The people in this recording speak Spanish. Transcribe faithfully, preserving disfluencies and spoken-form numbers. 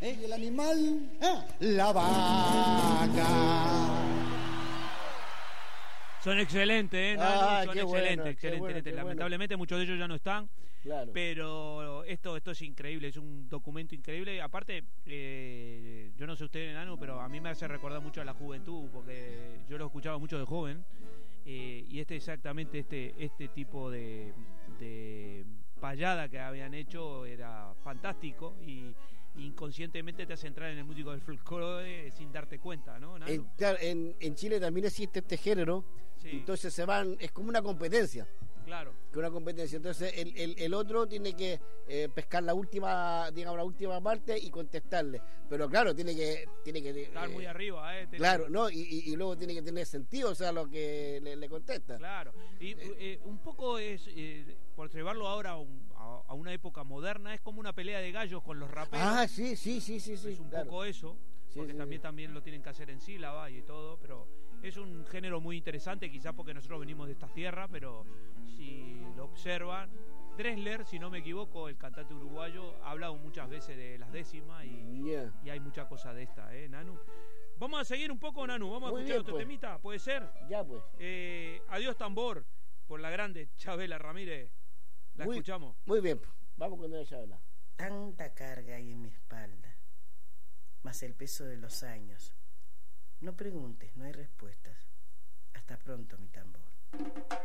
¿Eh? ¿Y el animal? Ah, la vaca. Son excelentes, ¿eh? Nano, Ah, son qué excelentes, bueno, excelentes. qué bueno, qué Lamentablemente bueno. muchos de ellos ya no están, claro. pero esto esto es increíble, es un documento increíble. Aparte, eh, yo no sé usted, Nano, pero a mí me hace recordar mucho a la juventud, porque yo lo escuchaba mucho de joven, eh, y este exactamente este este tipo de, de payada que habían hecho era fantástico y inconscientemente te hace entrar en el músico del folclore sin darte cuenta, ¿no, Nano? En, claro, en, en Chile también existe este género, sí. Entonces se van, es como una competencia. Claro. Que una competencia. Entonces el, el, el otro tiene que eh, pescar la última, digamos, la última parte y contestarle. Pero claro, tiene que, tiene que estar eh, muy arriba, eh. Claro, no, y, y, y luego tiene que tener sentido, o sea, lo que le, le contesta. Claro. Y eh, eh, un poco es, eh, por llevarlo ahora a, un, a, a una época moderna, es como una pelea de gallos con los raperos. Ah, sí, sí, sí, sí, sí. Es un claro. poco eso, porque sí, también, sí. también lo tienen que hacer en sílaba y todo, pero es un género muy interesante, quizás porque nosotros venimos de estas tierras, pero si lo observan, Dressler, si no me equivoco, el cantante uruguayo, ha hablado muchas veces de las décimas y, yeah. y hay mucha cosa de esta, ¿eh, Nanu? Vamos a seguir un poco, Nanu, vamos muy a escuchar bien, otro pues. temita, ¿puede ser? Ya, pues. Eh, Adiós Tambor, por la grande Chabela Ramírez, la muy, escuchamos. Muy bien, vamos con ella, Chabela. Tanta carga hay en mi espalda, más el peso de los años. No preguntes, no hay respuestas. Hasta pronto, mi tambor.